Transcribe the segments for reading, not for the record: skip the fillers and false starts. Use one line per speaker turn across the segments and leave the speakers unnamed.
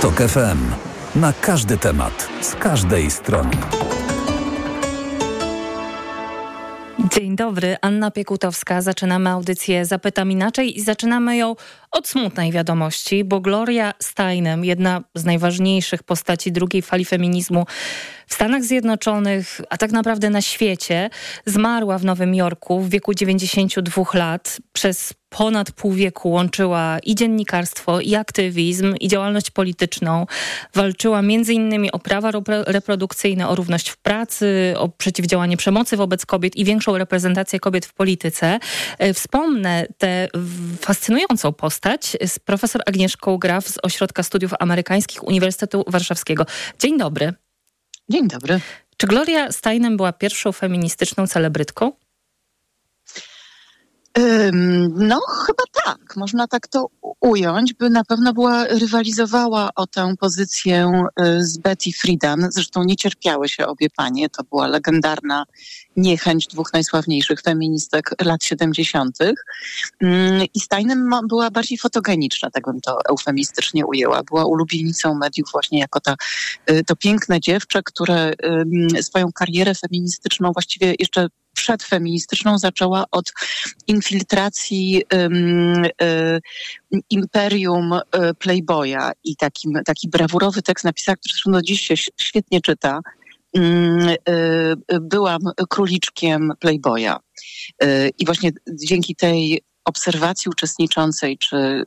TOK FM. Na każdy temat, z każdej strony.
Dzień dobry, Anna Piekutowska. Zaczynamy audycję Zapytam Inaczej i zaczynamy ją od smutnej wiadomości, bo Gloria Steinem, jedna z najważniejszych postaci drugiej fali feminizmu w Stanach Zjednoczonych, a tak naprawdę na świecie, zmarła w Nowym Jorku w wieku 92 lat. Przez ponad pół wieku łączyła i dziennikarstwo, i aktywizm, i działalność polityczną. Walczyła m.in. o prawa reprodukcyjne, o równość w pracy, o przeciwdziałanie przemocy wobec kobiet i większą reprezentację kobiet w polityce. Wspomnę tę fascynującą postać z profesor Agnieszką Graf z Ośrodka Studiów Amerykańskich Uniwersytetu Warszawskiego. Dzień dobry.
Dzień dobry.
Czy Gloria Steinem była pierwszą feministyczną celebrytką?
No chyba tak, można tak to ująć, by na pewno rywalizowała o tę pozycję z Betty Friedan. Zresztą nie cierpiały się obie panie, to była legendarna niechęć dwóch najsławniejszych feministek lat 70. I Steinem była bardziej fotogeniczna, tak bym to eufemistycznie ujęła. Była ulubienicą mediów właśnie jako to piękne dziewczę, które swoją karierę feministyczną właściwie jeszcze przedfeministyczną zaczęła od infiltracji imperium Playboya i taki brawurowy tekst napisała, który zresztą do dziś się świetnie czyta. Byłam króliczkiem Playboya. I właśnie dzięki tej obserwacji uczestniczącej czy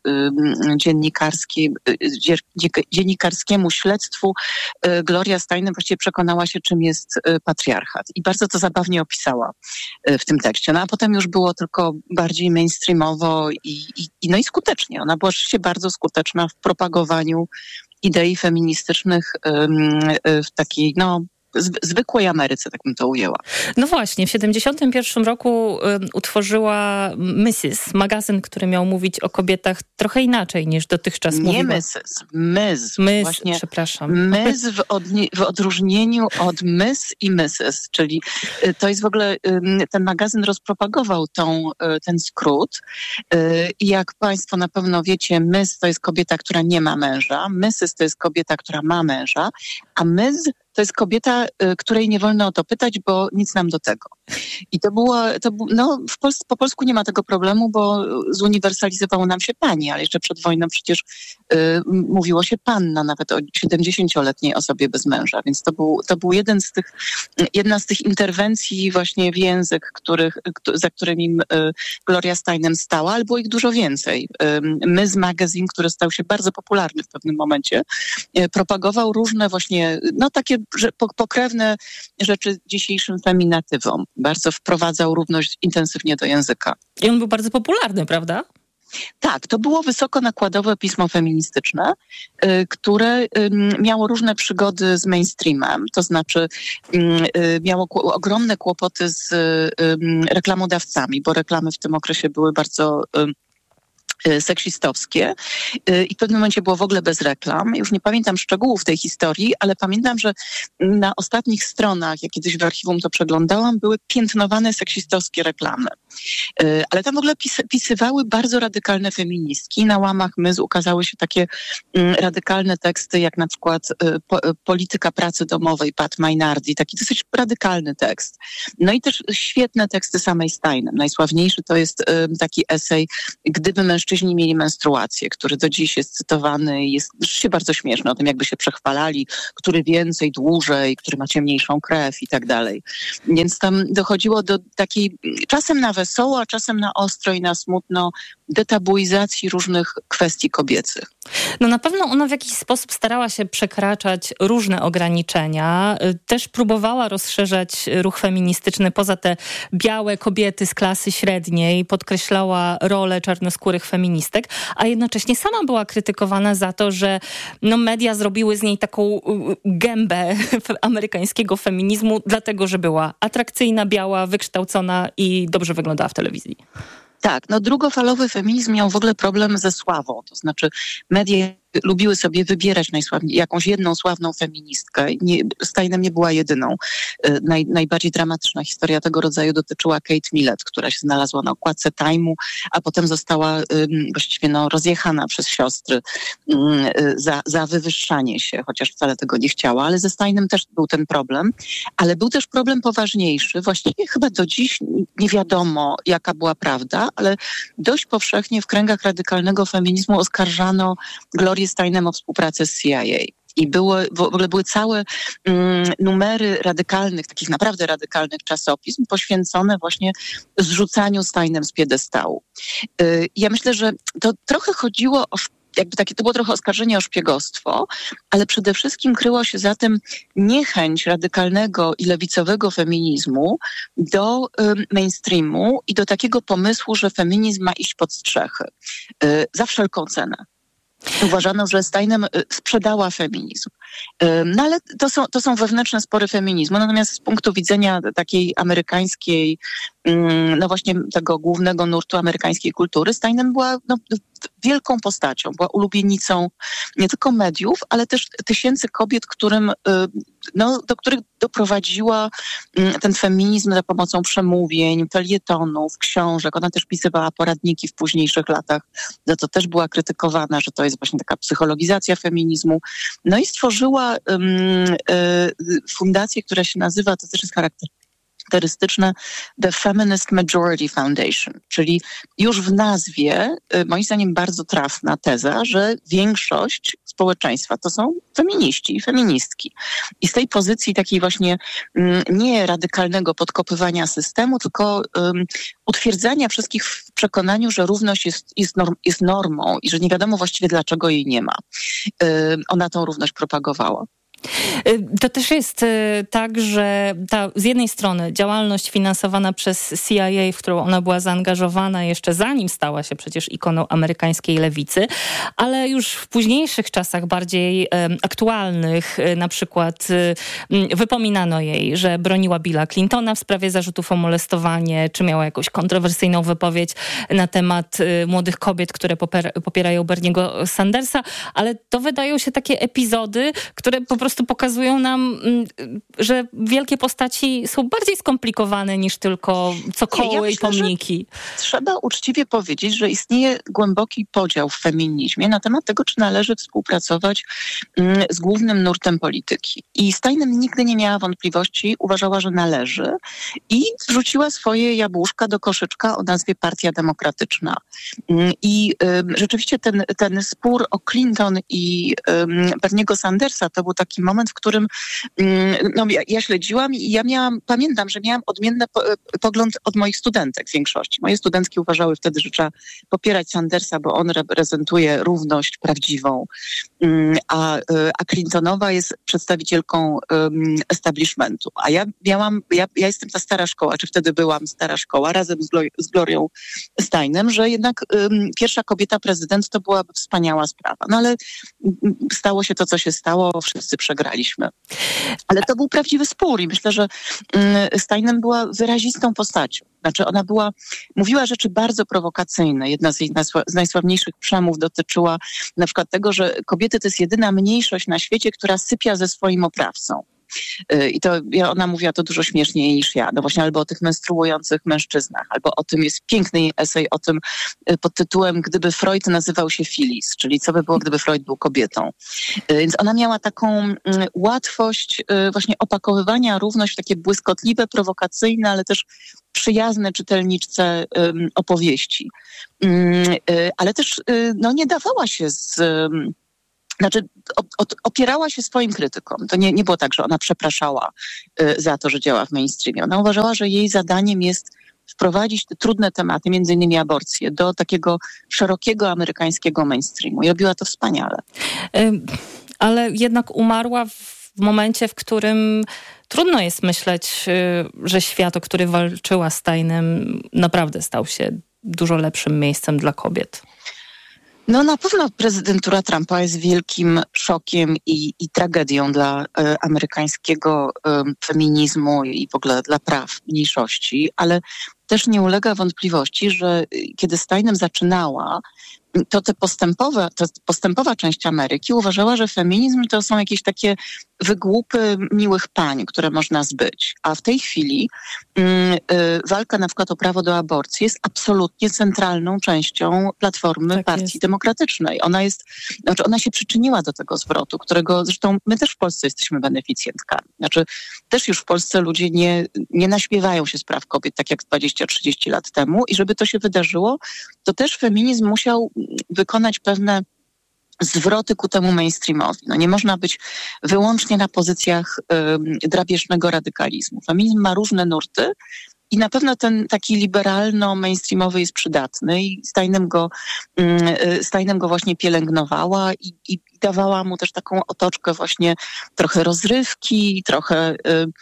dziennikarskiemu śledztwu Gloria Steinem właściwie przekonała się, czym jest patriarchat. I bardzo to zabawnie opisała w tym tekście. No a potem już było tylko bardziej mainstreamowo i skutecznie. Ona była rzeczywiście bardzo skuteczna w propagowaniu idei feministycznych w takiej, zwykłej Ameryce, tak bym to ujęła.
No właśnie, w 1971 roku utworzyła Mrs., magazyn, który miał mówić o kobietach trochę inaczej niż dotychczas mówiła.
Nie Mrs., właśnie
przepraszam.
Mrs. w odróżnieniu od Miss i Mrs., czyli to jest w ogóle, ten magazyn rozpropagował ten skrót i jak państwo na pewno wiecie, Miss to jest kobieta, która nie ma męża, Mrs. to jest kobieta, która ma męża, a Miss to jest kobieta, której nie wolno o to pytać, bo nic nam do tego. I po polsku nie ma tego problemu, bo zuniwersalizowało nam się pani, ale jeszcze przed wojną przecież mówiło się panna, nawet o 70-letniej osobie bez męża. Więc to był jedna z tych interwencji właśnie w język, za którymi Gloria Steinem stała, ale było ich dużo więcej. Ms. Magazine, który stał się bardzo popularny w pewnym momencie, propagował różne właśnie, takie pokrewne rzeczy dzisiejszym feminatywom. Bardzo wprowadzał równość intensywnie do języka.
I on był bardzo popularny, prawda?
Tak, to było wysoko nakładowe pismo feministyczne, które miało różne przygody z mainstreamem. To znaczy miało ogromne kłopoty z reklamodawcami, bo reklamy w tym okresie były bardzo seksistowskie i w pewnym momencie było w ogóle bez reklam. Już nie pamiętam szczegółów tej historii, ale pamiętam, że na ostatnich stronach, jak kiedyś w archiwum to przeglądałam, były piętnowane seksistowskie reklamy. Ale tam w ogóle pisywały bardzo radykalne feministki. Na łamach Mys ukazały się takie radykalne teksty, jak na przykład Polityka pracy domowej Pat Maynardi, taki dosyć radykalny tekst. No i też świetne teksty samej Steinem. Najsławniejszy to jest taki esej Gdyby mężczyźni mieli menstruację, który do dziś jest cytowany i jest rzeczywiście bardzo śmieszny, o tym jakby się przechwalali, który więcej, dłużej, który ma ciemniejszą krew i tak dalej. Więc tam dochodziło do takiej czasem na wesoło, a czasem na ostro i na smutno detabuizacji różnych kwestii kobiecych.
No na pewno ona w jakiś sposób starała się przekraczać różne ograniczenia. Też próbowała rozszerzać ruch feministyczny poza te białe kobiety z klasy średniej. Podkreślała rolę czarnoskórych feministek, a jednocześnie sama była krytykowana za to, że media zrobiły z niej taką gębę amerykańskiego feminizmu, dlatego że była atrakcyjna, biała, wykształcona i dobrze wyglądała w telewizji.
Tak, drugofalowy feminizm miał w ogóle problem ze sławą, to znaczy media lubiły sobie wybierać jakąś jedną sławną feministkę. Steinem nie była jedyną. Najbardziej dramatyczna historia tego rodzaju dotyczyła Kate Millett, która się znalazła na okładce Time'u, a potem została właściwie rozjechana przez siostry za wywyższanie się, chociaż wcale tego nie chciała, ale ze Steinem też był ten problem. Ale był też problem poważniejszy. Właściwie chyba do dziś nie wiadomo, jaka była prawda, ale dość powszechnie w kręgach radykalnego feminizmu oskarżano Glorię Steinem o współpracę z CIA. I w ogóle były całe numery radykalnych, takich naprawdę radykalnych czasopism poświęcone właśnie zrzucaniu Steinem z piedestału. Ja myślę, że to trochę chodziło o to było trochę oskarżenie o szpiegostwo, ale przede wszystkim kryło się za tym niechęć radykalnego i lewicowego feminizmu do mainstreamu i do takiego pomysłu, że feminizm ma iść pod strzechy za wszelką cenę. Uważano, że Steinem sprzedała feminizm. No ale to są wewnętrzne spory feminizmu. Natomiast z punktu widzenia takiej amerykańskiej, właśnie tego głównego nurtu amerykańskiej kultury, Steinem była wielką postacią, była ulubienicą nie tylko mediów, ale też tysięcy kobiet, do których doprowadziła ten feminizm za pomocą przemówień, felietonów, książek. Ona też pisywała poradniki w późniejszych latach, za to też była krytykowana, że to jest właśnie taka psychologizacja feminizmu. No i stworzyła fundację, która się nazywa, to też jest charakterystyczne, The Feminist Majority Foundation, czyli już w nazwie, moim zdaniem bardzo trafna teza, że większość społeczeństwa to są feminiści i feministki. I z tej pozycji takiej właśnie nie radykalnego podkopywania systemu, tylko utwierdzania wszystkich w przekonaniu, że równość jest normą i że nie wiadomo właściwie dlaczego jej nie ma. Ona tą równość propagowała.
To też jest tak, że z jednej strony działalność finansowana przez CIA, w którą ona była zaangażowana jeszcze zanim stała się przecież ikoną amerykańskiej lewicy, ale już w późniejszych czasach bardziej aktualnych, na przykład wypominano jej, że broniła Billa Clintona w sprawie zarzutów o molestowanie, czy miała jakąś kontrowersyjną wypowiedź na temat młodych kobiet, które popierają Berniego Sandersa, ale to wydają się takie epizody, które po prostu pokazują nam, że wielkie postaci są bardziej skomplikowane niż tylko cokoły i pomniki.
Trzeba uczciwie powiedzieć, że istnieje głęboki podział w feminizmie na temat tego, czy należy współpracować z głównym nurtem polityki. I Steinem nigdy nie miała wątpliwości, uważała, że należy i wrzuciła swoje jabłuszka do koszyczka o nazwie Partia Demokratyczna. I rzeczywiście ten spór o Clinton i Berniego Sandersa to był taki moment, w którym ja śledziłam i pamiętam, że miałam odmienny pogląd od moich studentek w większości. Moje studentki uważały wtedy, że trzeba popierać Sandersa, bo on reprezentuje równość prawdziwą, a Clintonowa jest przedstawicielką establishmentu. A ja jestem ta stara szkoła, czy wtedy byłam stara szkoła, razem z Glorią Steinem, że jednak pierwsza kobieta prezydent to byłaby wspaniała sprawa. No ale stało się to, co się stało, wszyscy przegraliśmy. Ale to był prawdziwy spór i myślę, że Steinem była wyrazistą postacią. Znaczy ona mówiła rzeczy bardzo prowokacyjne. Jedna z jej najsławniejszych przemów dotyczyła na przykład tego, że kobiety to jest jedyna mniejszość na świecie, która sypia ze swoim oprawcą. I ona mówiła to dużo śmieszniej niż ja. No właśnie albo o tych menstruujących mężczyznach, albo o tym jest piękny esej o tym pod tytułem Gdyby Freud nazywał się Phyllis, czyli co by było, gdyby Freud był kobietą. Więc ona miała taką łatwość właśnie opakowywania równość w takie błyskotliwe, prowokacyjne, ale też przyjazne czytelniczce opowieści. Ale też nie dawała się opierała się swoim krytykom. To nie było tak, że ona przepraszała za to, że działa w mainstreamie. Ona uważała, że jej zadaniem jest wprowadzić te trudne tematy, między innymi aborcję, do takiego szerokiego amerykańskiego mainstreamu. I robiła to wspaniale.
Ale jednak umarła w momencie, w którym trudno jest myśleć, że świat, o który walczyła Steinem, naprawdę stał się dużo lepszym miejscem dla kobiet.
No na pewno prezydentura Trumpa jest wielkim szokiem i tragedią dla amerykańskiego feminizmu i w ogóle dla praw mniejszości, ale też nie ulega wątpliwości, że kiedy Steinem zaczynała, ta postępowa część Ameryki uważała, że feminizm to są jakieś takie wygłupy miłych pań, które można zbyć. A w tej chwili walka na przykład o prawo do aborcji jest absolutnie centralną częścią platformy Partii Demokratycznej. Ona się przyczyniła do tego zwrotu, którego zresztą my też w Polsce jesteśmy beneficjentkami. Też już w Polsce ludzie nie naśmiewają się z praw kobiet tak jak 20-30 lat temu i żeby to się wydarzyło, to też feminizm musiał wykonać pewne zwroty ku temu mainstreamowi. Nie można być wyłącznie na pozycjach drapieżnego radykalizmu. Feminizm ma różne nurty i na pewno ten taki liberalno-mainstreamowy jest przydatny i Steinem go właśnie pielęgnowała i dawała mu też taką otoczkę właśnie trochę rozrywki, trochę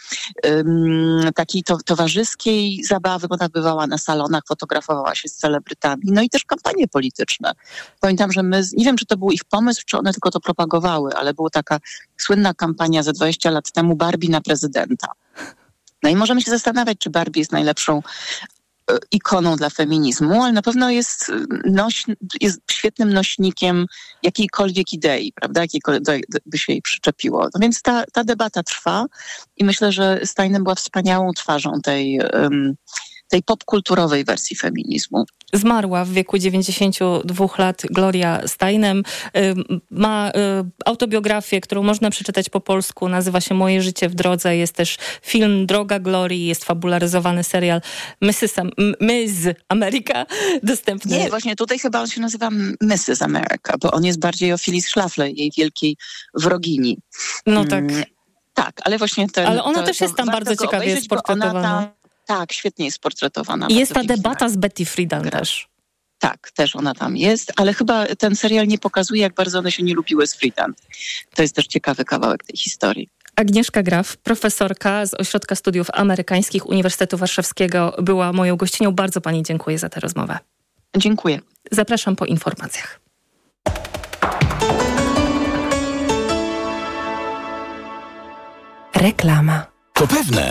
takiej towarzyskiej zabawy, bo ona bywała na salonach, fotografowała się z celebrytami, i też kampanie polityczne. Pamiętam, że nie wiem, czy to był ich pomysł, czy one tylko to propagowały, ale była taka słynna kampania ze 20 lat temu Barbie na prezydenta. I możemy się zastanawiać, czy Barbie jest najlepszą ikoną dla feminizmu, ale na pewno jest świetnym nośnikiem jakiejkolwiek idei, prawda, jakiejkolwiek by się jej przyczepiło. Więc ta debata trwa i myślę, że Steinem była wspaniałą twarzą tej popkulturowej wersji feminizmu.
Zmarła w wieku 92 lat Gloria Steinem. Ma autobiografię, którą można przeczytać po polsku. Nazywa się Moje życie w drodze. Jest też film Droga Glorii. Jest fabularyzowany serial Miss America dostępny.
Nie, właśnie tutaj chyba on się nazywa Mrs. America, bo on jest bardziej o Phyllis Schlafly, jej wielkiej wrogini.
Tak.
Tak, ale właśnie
ale ona też jest tam bardzo ciekawie sportretowana.
Tak, świetnie jest portretowana.
I jest ta debata z Betty Friedan też.
Tak, też ona tam jest, ale chyba ten serial nie pokazuje, jak bardzo one się nie lubiły z Friedan. To jest też ciekawy kawałek tej historii.
Agnieszka Graf, profesorka z Ośrodka Studiów Amerykańskich Uniwersytetu Warszawskiego, była moją gościnią. Bardzo pani dziękuję za tę rozmowę.
Dziękuję.
Zapraszam po informacjach.
Reklama.
To pewne,